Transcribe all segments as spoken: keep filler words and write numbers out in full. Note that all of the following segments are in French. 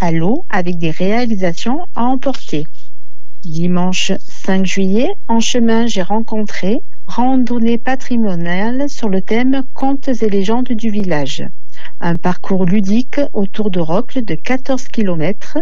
à l'eau avec des réalisations à emporter. Dimanche cinq juillet, en chemin, j'ai rencontré randonnée patrimoniale sur le thème Contes et légendes du village. Un parcours ludique autour de Rocles de quatorze kilomètres.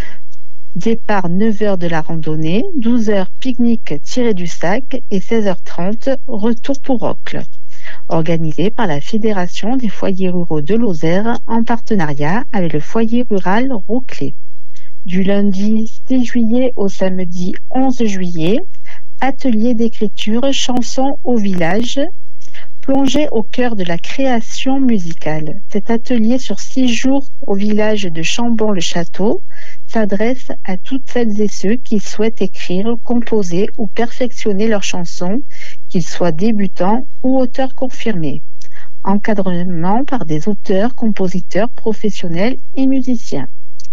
Départ neuf heures de la randonnée, douze heures pique-nique tiré du sac et seize heures trente retour pour Rocles. Organisé par la Fédération des foyers ruraux de Lozère en partenariat avec le foyer rural Roclais. Du lundi six juillet au samedi onze juillet, atelier d'écriture chansons au village, plongé au cœur de la création musicale. Cet atelier sur six jours au village de Chambon-le-Château s'adresse à toutes celles et ceux qui souhaitent écrire, composer ou perfectionner leurs chansons, qu'ils soient débutants ou auteurs confirmés. Encadrement par des auteurs, compositeurs, professionnels et musiciens.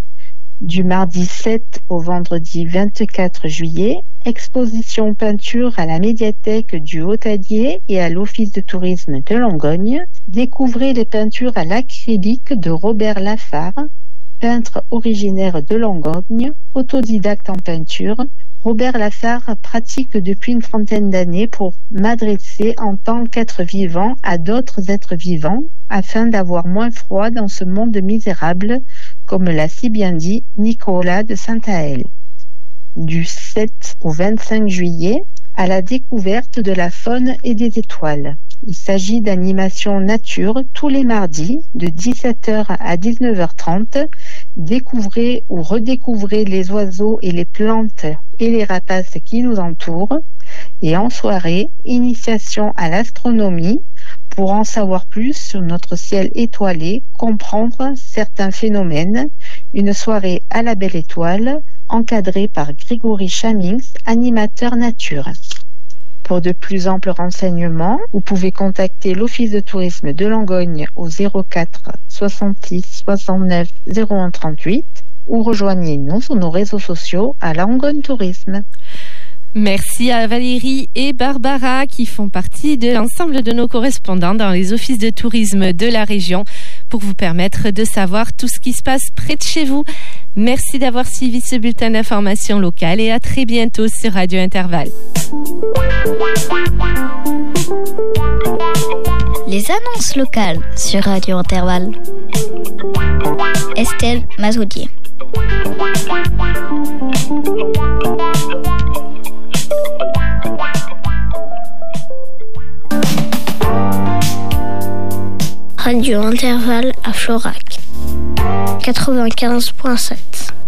Du mardi sept au vendredi vingt-quatre juillet, exposition peinture à la médiathèque du Haut-Allier et à l'Office de tourisme de Langogne. Découvrez les peintures à l'acrylique de Robert Lafare, peintre originaire de Langogne, autodidacte en peinture. Robert Lafare pratique depuis une trentaine d'années pour m'adresser en tant qu'être vivant à d'autres êtres vivants afin d'avoir moins froid dans ce monde misérable, comme l'a si bien dit Nicolas de Saint-Aël. Du sept au vingt-cinq juillet, à la découverte de la faune et des étoiles. Il s'agit d'animation nature tous les mardis de dix-sept heures à dix-neuf heures trente. Découvrez ou redécouvrez les oiseaux et les plantes et les rapaces qui nous entourent. Et en soirée, initiation à l'astronomie pour en savoir plus sur notre ciel étoilé, comprendre certains phénomènes. Une soirée à la belle étoile, encadrée par Grégory Chamings, animateur nature. Pour de plus amples renseignements, vous pouvez contacter l'Office de tourisme de Langogne au zéro quatre soixante-six soixante-neuf zéro un trente-huit ou rejoignez-nous sur nos réseaux sociaux à Langogne Tourisme. Merci à Valérie et Barbara qui font partie de l'ensemble de nos correspondants dans les offices de tourisme de la région pour vous permettre de savoir tout ce qui se passe près de chez vous. Merci d'avoir suivi ce bulletin d'information locale et à très bientôt sur Radio Intervalle. Les annonces locales sur Radio Intervalle. Estelle Mazoudier. Radio Intervalle à Florac quatre-vingt-quinze virgule sept.